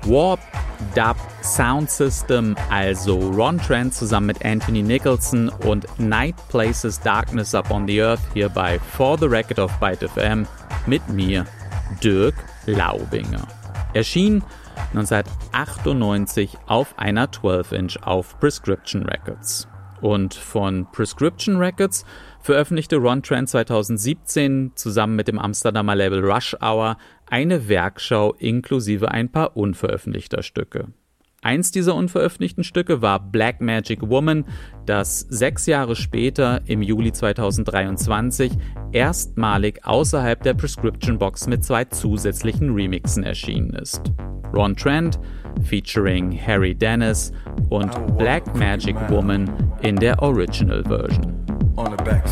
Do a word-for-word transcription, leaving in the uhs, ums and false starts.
Warp Dub Sound System, also Ron Trent zusammen mit Anthony Nicholson und Night Places Darkness Upon the Earth hier bei For the Record auf Byte F M mit mir, Dirk Laubinger. Erschien neunzehnhundertachtundneunzig auf einer zwölf Inch auf Prescription Records. Und von Prescription Records veröffentlichte Ron Trent zweitausendsiebzehn zusammen mit dem Amsterdamer Label Rush Hour eine Werkschau inklusive ein paar unveröffentlichter Stücke. Eins dieser unveröffentlichten Stücke war Black Magic Woman, das sechs Jahre später im Juli zweitausenddreiundzwanzig erstmalig außerhalb der Prescription Box mit zwei zusätzlichen Remixen erschienen ist. Ron Trent featuring Harry Dennis und Black Magic Woman in der Original Version.